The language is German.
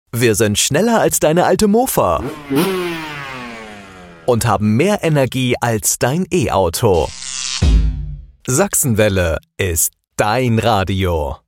Wir sind schneller als deine alte Mofa und haben mehr Energie als dein E-Auto. Sachsenwelle ist dein Radio.